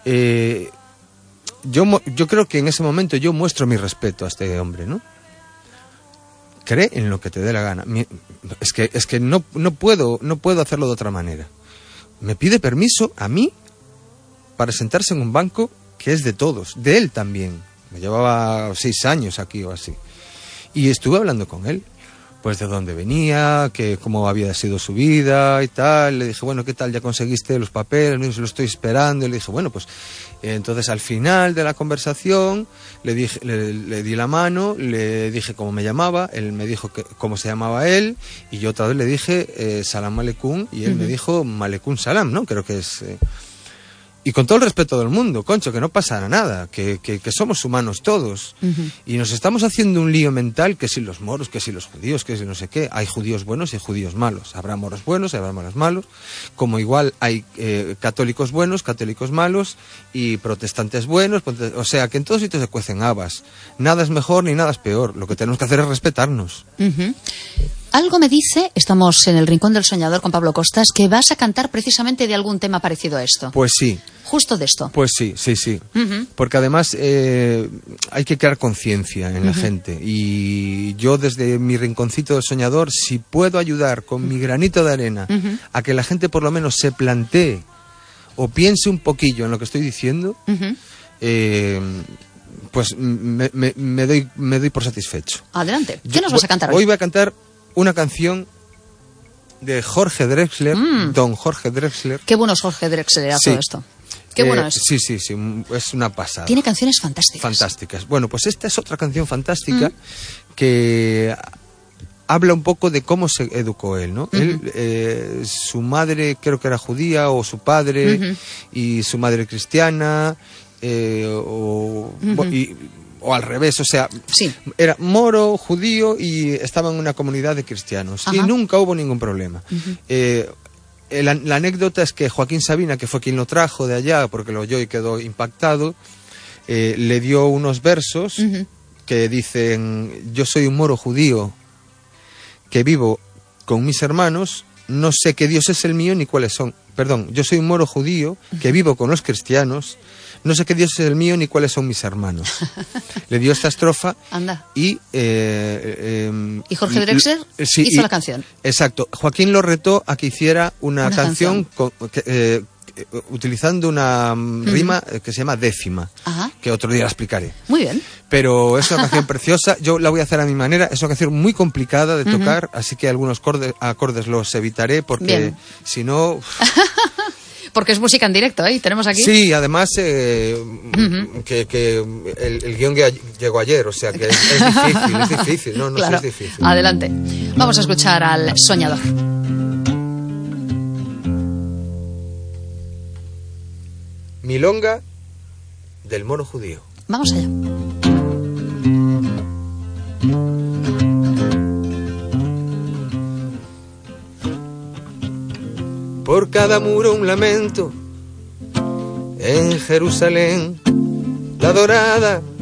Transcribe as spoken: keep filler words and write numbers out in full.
Eh, yo, yo creo que en ese momento yo muestro mi respeto a este hombre, ¿no? Cree en lo que te dé la gana. Es que, es que no, no, puedo, no puedo hacerlo de otra manera. Me pide permiso a mí para sentarse en un banco que es de todos, de él también. Me llevaba seis años aquí o así. Y estuve hablando con él, pues de dónde venía, que cómo había sido su vida y tal. Le dije, bueno, ¿qué tal? ¿Ya conseguiste los papeles? No, lo estoy esperando. Y le dije, bueno, pues eh, entonces al final de la conversación le dije, le, le di la mano, le dije cómo me llamaba, él me dijo que, cómo se llamaba él, y yo otra vez le dije eh, Salam Aleikum, y él uh-huh. me dijo Malekum Salam, ¿no? Creo que es... Eh, Y con todo el respeto del mundo, concho, que no pasa nada, que, que, que somos humanos todos. Uh-huh. Y nos estamos haciendo un lío mental, que si los moros, que si los judíos, que si no sé qué. Hay judíos buenos y judíos malos. Habrá moros buenos y habrá moros malos. Como igual hay eh, católicos buenos, católicos malos y protestantes buenos. O sea, que en todos sitios se cuecen habas. Nada es mejor ni nada es peor. Lo que tenemos que hacer es respetarnos. Uh-huh. Algo me dice, estamos en el Rincón del Soñador con Pablo Costas, que vas a cantar precisamente de algún tema parecido a esto. Pues sí. Justo de esto. Pues sí, sí, sí. Uh-huh. Porque además eh, hay que crear conciencia en uh-huh. la gente. Y yo desde mi rinconcito del soñador, si puedo ayudar con uh-huh. mi granito de arena uh-huh. a que la gente por lo menos se plantee o piense un poquillo en lo que estoy diciendo, uh-huh. eh, pues me, me, me, doy, me doy por satisfecho. Adelante. ¿Qué yo, nos vas a cantar hoy? Hoy voy a cantar una canción de Jorge Drexler, mm. don Jorge Drexler. Qué bueno es Jorge Drexler a sí. todo esto. Qué bueno eh, es. Sí, sí, sí, es una pasada. Tiene canciones fantásticas. Fantásticas. Bueno, pues esta es otra canción fantástica mm. que habla un poco de cómo se educó él, ¿no? Uh-huh. Él, eh, su madre creo que era judía, o su padre, uh-huh. y su madre cristiana, eh, o... Uh-huh. y, o al revés, o sea, sí. era moro, judío y estaba en una comunidad de cristianos. Ajá. Y nunca hubo ningún problema. Uh-huh. Eh, la, la anécdota es que Joaquín Sabina, que fue quien lo trajo de allá, porque lo oyó y quedó impactado, eh, le dio unos versos uh-huh. que dicen: yo soy un moro judío que vivo con mis hermanos, no sé qué Dios es el mío ni cuáles son. Perdón, yo soy un moro judío que vivo con los cristianos, no sé qué Dios es el mío ni cuáles son mis hermanos. Le dio esta estrofa. Anda. Y... Eh, eh, ¿Y Jorge Drexler eh, sí, hizo y, la canción? Exacto. Joaquín lo retó a que hiciera una, una canción, canción. Con, que, eh, utilizando una uh-huh. rima que se llama décima, Ajá. que otro día la explicaré. Muy bien. Pero es una canción preciosa, yo la voy a hacer a mi manera, es una canción muy complicada de tocar, uh-huh. así que algunos acordes, acordes los evitaré, porque si no... Porque es música en directo, ¿eh? Tenemos aquí... Sí, además eh, uh-huh. que, que el, el guión llegó ayer, o sea que es, es difícil, es difícil, no, no claro. sé, es difícil. Adelante. Vamos a escuchar al soñador. Milonga del mono judío. Vamos allá. Por cada muro un lamento, en Jerusalén, la dorada